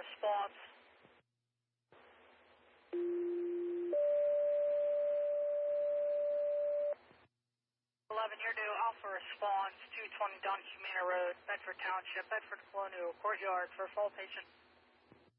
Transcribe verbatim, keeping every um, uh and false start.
response. eleven, you're due Alpha response, two twenty Don Humana Road, Bedford Township, Bedford Colonial Courtyard for a full patient.